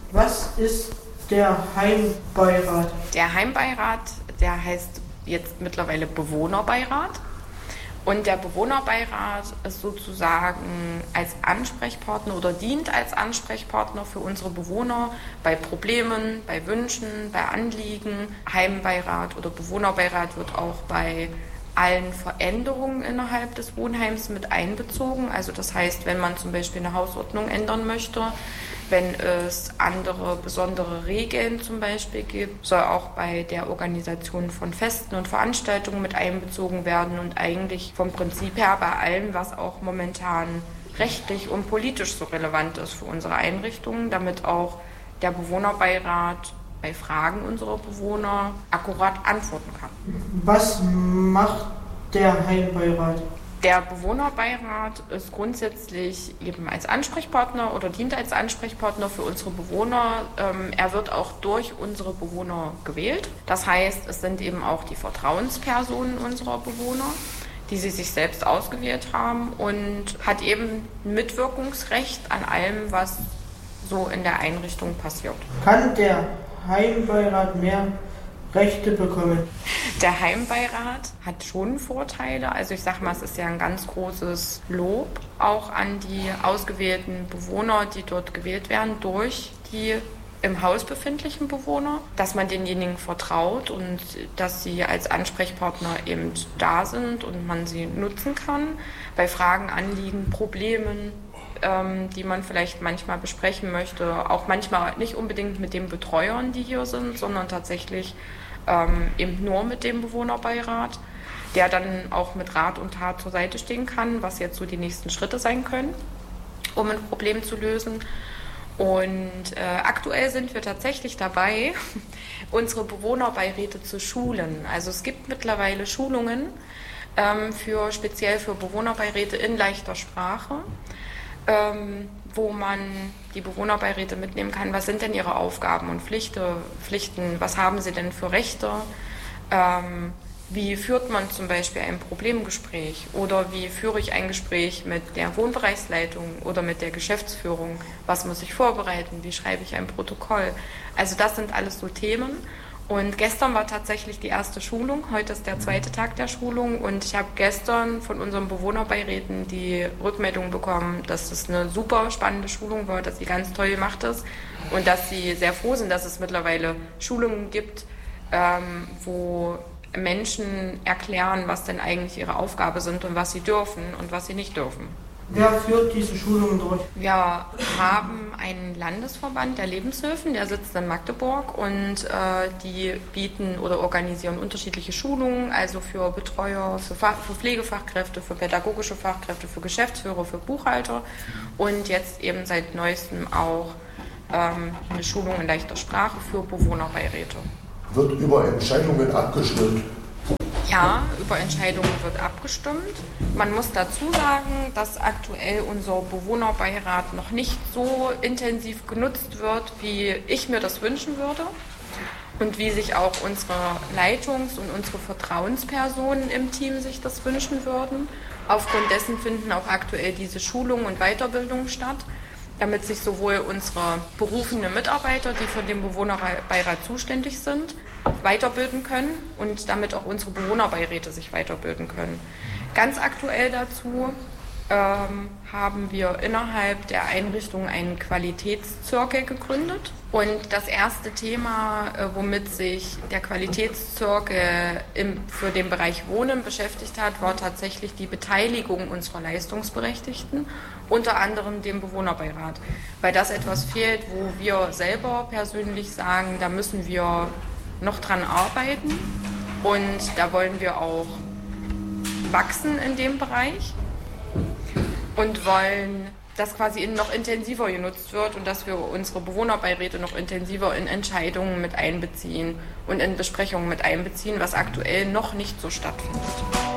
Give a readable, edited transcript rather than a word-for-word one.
Was ist der Heimbeirat? Der Heimbeirat, der heißt jetzt mittlerweile Bewohnerbeirat. Und der Bewohnerbeirat ist sozusagen als Ansprechpartner oder dient als Ansprechpartner für unsere Bewohner bei Problemen, bei Wünschen, bei Anliegen. Heimbeirat oder Bewohnerbeirat wird auch bei allen Veränderungen innerhalb des Wohnheims mit einbezogen. Also das heißt, wenn man zum Beispiel eine Hausordnung ändern möchte, wenn es andere besondere Regeln zum Beispiel gibt, soll auch bei der Organisation von Festen und Veranstaltungen mit einbezogen werden und eigentlich vom Prinzip her bei allem, was auch momentan rechtlich und politisch so relevant ist für unsere Einrichtungen, damit auch der Bewohnerbeirat bei Fragen unserer Bewohner akkurat antworten kann. Was macht der Heimbeirat? Der Bewohnerbeirat ist grundsätzlich eben als Ansprechpartner oder dient als Ansprechpartner für unsere Bewohner. Er wird auch durch unsere Bewohner gewählt. Das heißt, es sind eben auch die Vertrauenspersonen unserer Bewohner, die sie sich selbst ausgewählt haben und hat eben ein Mitwirkungsrecht an allem, was so in der Einrichtung passiert. Kann der Heimbeirat mehr Rechte bekommen? Der Heimbeirat hat schon Vorteile. Also ich sage mal, es ist ja ein ganz großes Lob auch an die ausgewählten Bewohner, die dort gewählt werden durch die im Haus befindlichen Bewohner, dass man denjenigen vertraut und dass sie als Ansprechpartner eben da sind und man sie nutzen kann bei Fragen, Anliegen, Problemen, die man vielleicht manchmal besprechen möchte, auch manchmal nicht unbedingt mit den Betreuern, die hier sind, sondern tatsächlich eben nur mit dem Bewohnerbeirat, der dann auch mit Rat und Tat zur Seite stehen kann, was jetzt so die nächsten Schritte sein können, um ein Problem zu lösen. Und aktuell sind wir tatsächlich dabei, unsere Bewohnerbeiräte zu schulen. Also es gibt mittlerweile Schulungen speziell für Bewohnerbeiräte in leichter Sprache, wo man die Bewohnerbeiräte mitnehmen kann, was sind denn ihre Aufgaben und Pflichten, was haben sie denn für Rechte, wie führt man zum Beispiel ein Problemgespräch oder wie führe ich ein Gespräch mit der Wohnbereichsleitung oder mit der Geschäftsführung, was muss ich vorbereiten, wie schreibe ich ein Protokoll. Also das sind alles so Themen. Und gestern war tatsächlich die erste Schulung, heute ist der zweite Tag der Schulung und ich habe gestern von unseren Bewohnerbeiräten die Rückmeldung bekommen, dass es eine super spannende Schulung war, dass sie ganz toll gemacht ist und dass sie sehr froh sind, dass es mittlerweile Schulungen gibt, wo Menschen erklären, was denn eigentlich ihre Aufgabe sind und was sie dürfen und was sie nicht dürfen. Wer führt diese Schulungen durch? Wir haben einen Landesverband der Lebenshilfen, der sitzt in Magdeburg und die bieten oder organisieren unterschiedliche Schulungen, also für Betreuer, für Pflegefachkräfte, für pädagogische Fachkräfte, für Geschäftsführer, für Buchhalter und jetzt eben seit neuestem auch eine Schulung in leichter Sprache für Bewohnerbeiräte. Wird über Entscheidungen abgestimmt? Ja, über Entscheidungen wird abgestimmt. Man muss dazu sagen, dass aktuell unser Bewohnerbeirat noch nicht so intensiv genutzt wird, wie ich mir das wünschen würde und wie sich auch unsere Leitungs- und unsere Vertrauenspersonen im Team sich das wünschen würden. Aufgrund dessen finden auch aktuell diese Schulungen und Weiterbildungen statt, damit sich sowohl unsere berufenen Mitarbeiter, die für den Bewohnerbeirat zuständig sind, weiterbilden können und damit auch unsere Bewohnerbeiräte sich weiterbilden können. Ganz aktuell dazu haben wir innerhalb der Einrichtung einen Qualitätszirkel gegründet. Und das erste Thema, womit sich der Qualitätszirkel für den Bereich Wohnen beschäftigt hat, war tatsächlich die Beteiligung unserer Leistungsberechtigten, unter anderem dem Bewohnerbeirat. Weil das etwas fehlt, wo wir selber persönlich sagen, da müssen wir noch dran arbeiten und da wollen wir auch wachsen in dem Bereich und wollen, dass quasi noch intensiver genutzt wird und dass wir unsere Bewohnerbeiräte noch intensiver in Entscheidungen mit einbeziehen und in Besprechungen mit einbeziehen, was aktuell noch nicht so stattfindet.